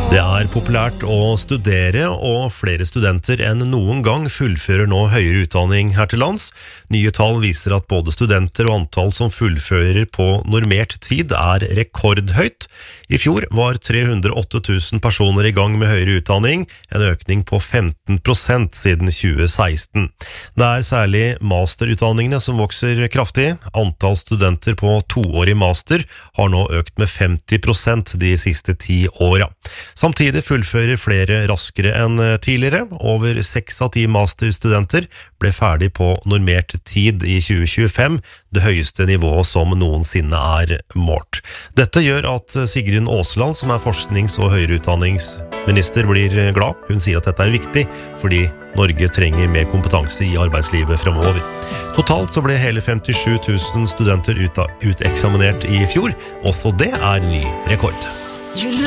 Det er populært å studere, og flere studenter enn noen gang fullfører nå høyere utdanning her til lands. Nye tall viser at både studenter og antall som fullfører på normert tid er rekordhøyt. I fjor var 308 000 personer i gang med høyere utdanning, en økning på 15% siden 2016. Det er særlig masterutdanningene som vokser kraftig. Antall studenter på toårig master har nå økt med 50% de siste 10 årene. Samtidig fullfører flere raskere enn tidligere. Over 6 av 10 masterstudenter ble ferdig på normert tid i 2025, det høyeste nivået som noensinne er målt. Dette gjør at Sigrun Aasland, som er forsknings- og høyere utdanningsminister, blir glad. Hun sier at dette er viktig, fordi Norge trenger mer kompetanse i arbeidslivet fremover. Totalt så ble hele 57 000 studenter uteksaminert i fjor. Også det er ny rekord.